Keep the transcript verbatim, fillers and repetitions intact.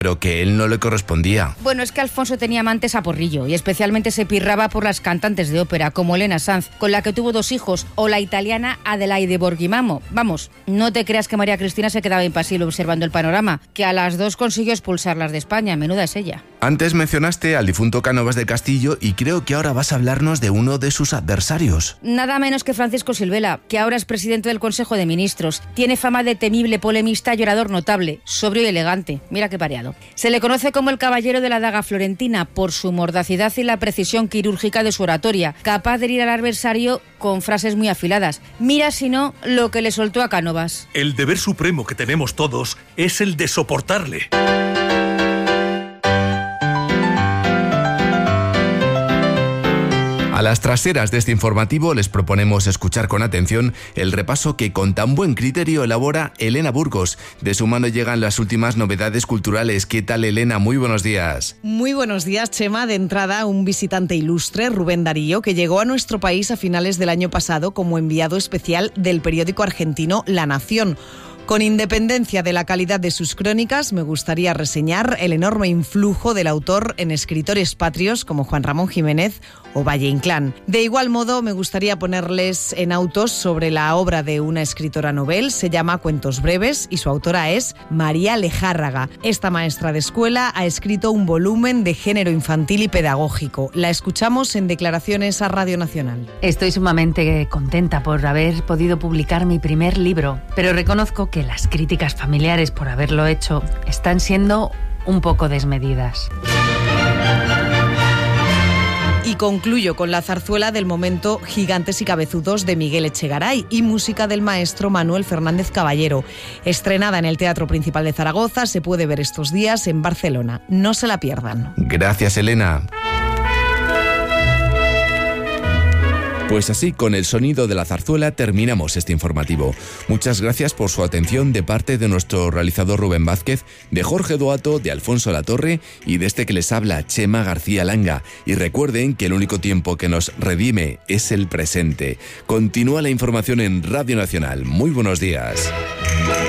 pero que él no le correspondía. Bueno, es que Alfonso tenía amantes a porrillo y especialmente se pirraba por las cantantes de ópera como Elena Sanz, con la que tuvo dos hijos, o la italiana Adelaide Borghimamo. Vamos, no te creas que María Cristina se quedaba impasible observando el panorama, que a las dos consiguió expulsarlas de España, menuda es ella. Antes mencionaste al difunto Cánovas del Castillo y creo que ahora vas a hablarnos de uno de sus adversarios. Nada menos que Francisco Silvela, que ahora es presidente del Consejo de Ministros. Tiene fama de temible, polemista y orador notable, sobrio y elegante. Mira qué pareado. Se le conoce como el caballero de la daga florentina por su mordacidad y la precisión quirúrgica de su oratoria, capaz de herir al adversario con frases muy afiladas. Mira si no lo que le soltó a Cánovas. El deber supremo que tenemos todos es el de soportarle. A las traseras de este informativo les proponemos escuchar con atención el repaso que con tan buen criterio elabora Elena Burgos. De su mano llegan las últimas novedades culturales. ¿Qué tal, Elena? Muy buenos días. Muy buenos días, Chema. De entrada, un visitante ilustre, Rubén Darío, que llegó a nuestro país a finales del año pasado como enviado especial del periódico argentino La Nación. Con independencia de la calidad de sus crónicas, me gustaría reseñar el enorme influjo del autor en escritores patrios como Juan Ramón Jiménez o Valle Inclán. De igual modo, me gustaría ponerles en autos sobre la obra de una escritora novel, se llama Cuentos breves y su autora es María Lejárraga. Esta maestra de escuela ha escrito un volumen de género infantil y pedagógico. La escuchamos en declaraciones a Radio Nacional. Estoy sumamente contenta por haber podido publicar mi primer libro, pero reconozco que las críticas familiares por haberlo hecho están siendo un poco desmedidas. Y concluyo con la zarzuela del momento Gigantes y Cabezudos de Miguel Echegaray y música del maestro Manuel Fernández Caballero. Estrenada en el Teatro Principal de Zaragoza, se puede ver estos días en Barcelona. No se la pierdan. Gracias, Elena. Pues así, con el sonido de la zarzuela, terminamos este informativo. Muchas gracias por su atención de parte de nuestro realizador Rubén Vázquez, de Jorge Doato, de Alfonso Latorre y de este que les habla, Chema García Langa. Y recuerden que el único tiempo que nos redime es el presente. Continúa la información en Radio Nacional. Muy buenos días.